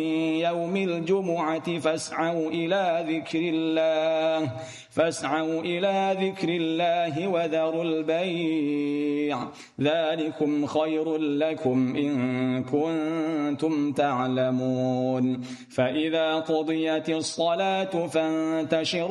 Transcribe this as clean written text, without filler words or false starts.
يوم الجمعة فاسعوا إلى ذكر الله وذروا البيع ذلكم خير لكم إن كنتم تعلمون فإذا قضيت الصلاة فانتشروا